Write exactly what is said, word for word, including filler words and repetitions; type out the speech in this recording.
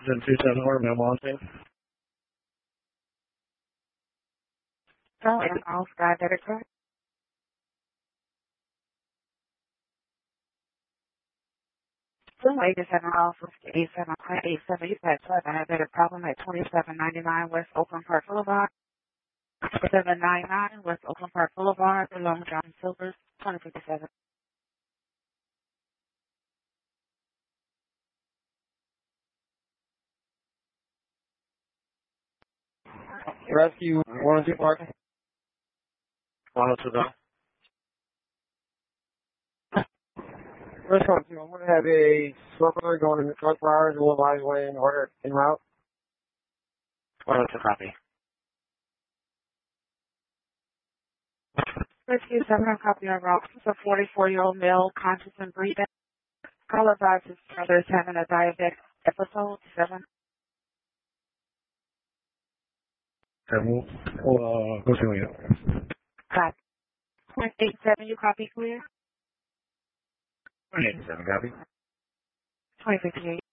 Then two seven or no Monty. So, and all diabetic card. So, eighty-seven also eighty-seven eighty-seven. You've had a diabetic problem at twenty-seven ninety-nine West Oakland Park Boulevard. seven ninety-nine West Oakland Park Boulevard, Long John Silvers, twenty fifty-seven. Rescue one oh two Park. one oh two go. First one, two. I'm going to have a circular going in the truck flowers, a little line way in order en route. one oh two copy. Rescue seven, a copy of route. It's a forty-four-year-old male, conscious and breathing. Call advised his brother is having a diabetic episode. seven. Okay, we'll, we'll uh, go through it. Copy. point eight seven, you copy clear? one eighty-seven copy. twenty fifty-eight.